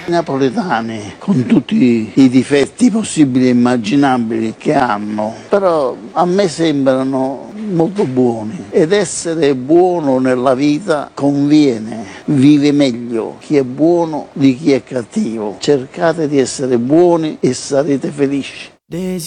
napoletani, con tutti i difetti possibili e immaginabili che hanno, però a me sembrano molto buoni, ed essere buono nella vita conviene, vive meglio chi è buono di chi è cattivo. Cercate di essere buoni e sarete felici. Des